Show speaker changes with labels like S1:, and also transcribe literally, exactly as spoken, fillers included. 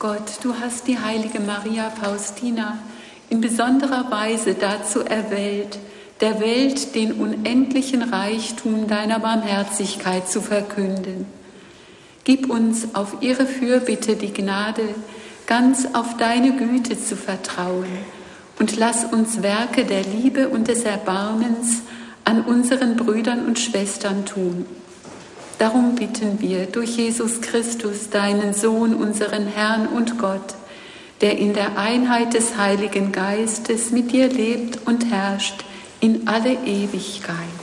S1: Gott, du hast die heilige Maria Faustina in besonderer Weise dazu erwählt, der Welt den unendlichen Reichtum deiner Barmherzigkeit zu verkünden. Gib uns auf ihre Fürbitte die Gnade, ganz auf deine Güte zu vertrauen und lass uns Werke der Liebe und des Erbarmens an unseren Brüdern und Schwestern tun. Darum bitten wir durch Jesus Christus, deinen Sohn, unseren Herrn und Gott, der in der Einheit des Heiligen Geistes mit dir lebt und herrscht in alle Ewigkeit.